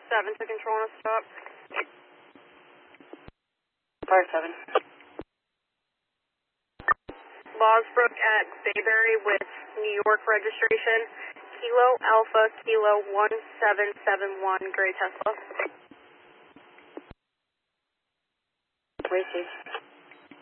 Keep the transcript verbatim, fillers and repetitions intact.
seven to control on a stop. Fire seven. Losbrook at Bayberry with New York registration. Kilo Alpha Kilo one seven seven one, Gray Tesla. Receive.